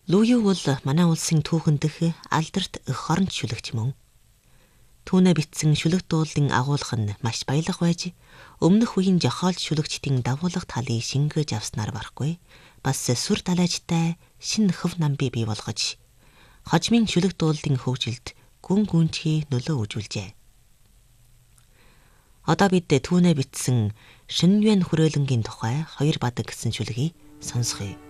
Лую бол манай улсын түүхэн дэх алдарт эх хоронч шүлэгч мөн. Түүнээ бичсэн шүлэг дуулын агуулга нь маш баялаг байж, өмнөх үеийн жохоолж шүлэгчдийн дагуулга талыг шингээж авснаар барахгүй, бас сүр далайжтай шинэ хөв намбий бий болгож, хожмын шүлэг дуулын хөгжилд гүн гүнчхий нөлөө үзүүлжээ. Одоо бид түүнээ бичсэн Шинэвэн хүрээлэнгийн тухай 2 бадаг гэсэн шүлгийг сонсгоё.